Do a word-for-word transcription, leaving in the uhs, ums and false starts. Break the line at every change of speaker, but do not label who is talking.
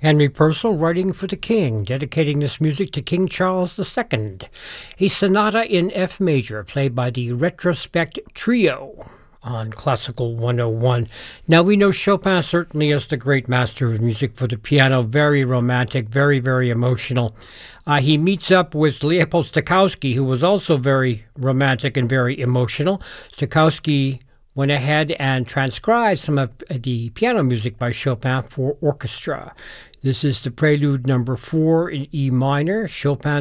Henry Purcell writing for the King, dedicating this music to King Charles the Second. A sonata in F major, played by the Retrospect Trio on Classical one oh one. Now, we know Chopin certainly as the great master of music for the piano, very romantic, very, very emotional. Uh, he meets up with Leopold Stokowski, who was also very romantic and very emotional. Stokowski went ahead and transcribed some of the piano music by Chopin for orchestra. This is the Prelude number four in E minor, Chopin's